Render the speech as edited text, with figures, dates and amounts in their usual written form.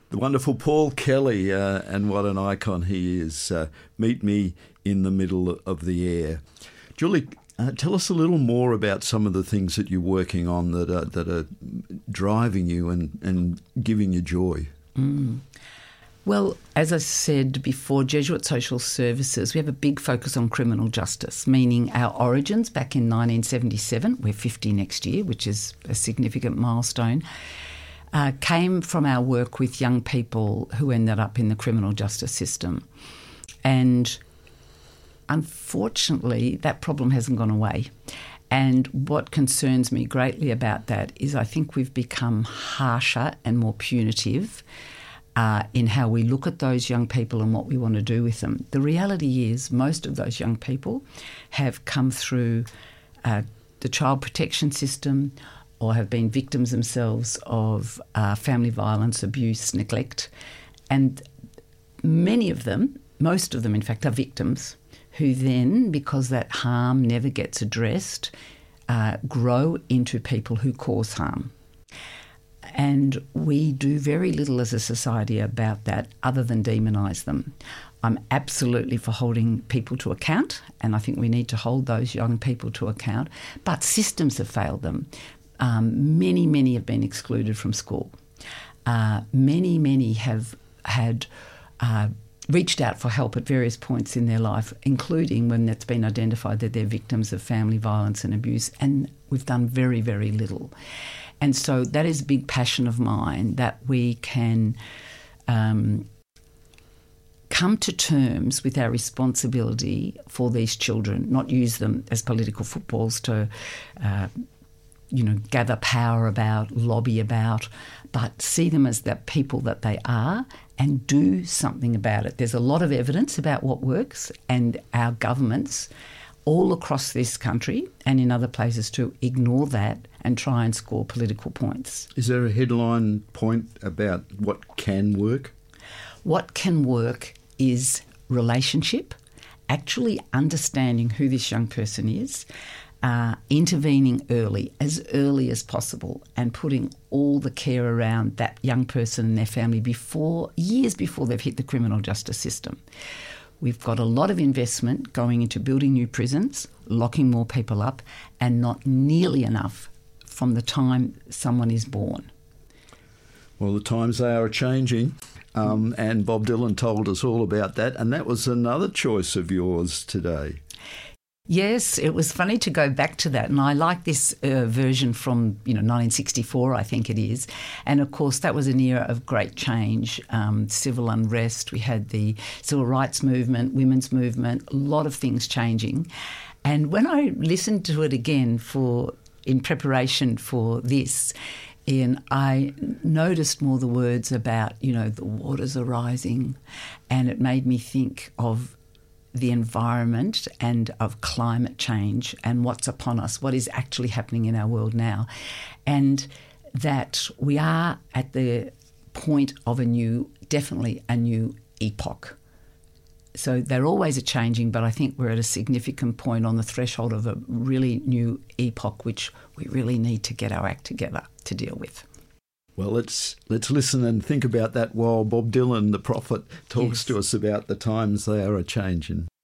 The wonderful Paul Kelly, and what an icon he is. Meet me in the middle of the air. Julie, tell us a little more about some of the things that you're working on that are driving you and giving you joy. Well, as I said before, Jesuit Social Services, we have a big focus on criminal justice, meaning our origins back in 1977, we're 50 next year, which is a significant milestone, came from our work with young people who ended up in the criminal justice system. And unfortunately, that problem hasn't gone away. And what concerns me greatly about that is I think we've become harsher and more punitive in how we look at those young people and what we want to do with them. The reality is most of those young people have come through the child protection system or have been victims themselves of family violence, abuse, neglect. And many of them, most of them in fact, are victims who then, because that harm never gets addressed, grow into people who cause harm. And we do very little as a society about that other than demonise them. I'm absolutely for holding people to account, and I think we need to hold those young people to account, but systems have failed them. Many have been excluded from school. Many have had reached out for help at various points in their life, including when it's been identified that they're victims of family violence and abuse, and we've done very, very little. And so that is a big passion of mine, that we can come to terms with our responsibility for these children, not use them as political footballs to gather power about, lobby about, but see them as the people that they are and do something about it. There's a lot of evidence about what works, and our governments all across this country and in other places too ignore that and try and score political points. Is there a headline point about what can work? What can work is relationship, actually understanding who this young person is, intervening early as possible, and putting all the care around that young person and their family years before they've hit the criminal justice system. We've got a lot of investment going into building new prisons, locking more people up, and not nearly enough from the time someone is born. Well, the times they are changing, and Bob Dylan told us all about that, and that was another choice of yours today. Yes, it was funny to go back to that, and I like this version from 1964, I think it is. And of course, that was an era of great change, civil unrest. We had the civil rights movement, women's movement, a lot of things changing. And when I listened to it again in preparation for this, Ian, I noticed more the words about the waters are rising, and it made me think of the environment and of climate change and what's upon us, what is actually happening in our world now, and that we are at the point of definitely a new epoch. So they're always changing, but I think we're at a significant point on the threshold of a really new epoch, which we really need to get our act together to deal with. Well, let's listen and think about that while Bob Dylan, the prophet, talks to us about the times they are a-changing.